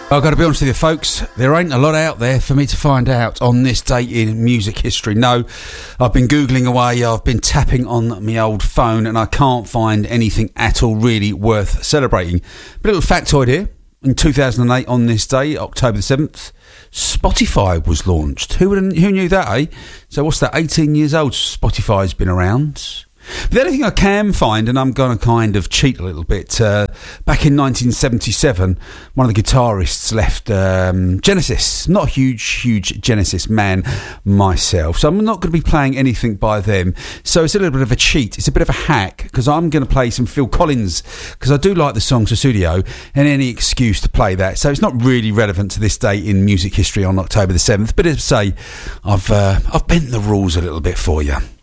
I've got to be honest with you, folks, there ain't a lot out there for me to find out on this date in music history. No, I've been Googling away, I've been tapping on my old phone, and I can't find anything at all really worth celebrating. But a little factoid here. In 2008, on this day, October the 7th, Spotify was launched. Who knew that, eh? So what's that, 18 years old, Spotify's been around. But the only thing I can find, and I'm going to kind of cheat a little bit, back in 1977, one of the guitarists left Genesis. I'm not a huge Genesis man myself, so I'm not going to be playing anything by them. So it's a little bit of a cheat. It's a bit of a hack, because I'm going to play some Phil Collins, because I do like the songs of Studio, and any excuse to play that. So it's not really relevant to this day in music history on October the 7th, but as I say, I've bent the rules a little bit for you.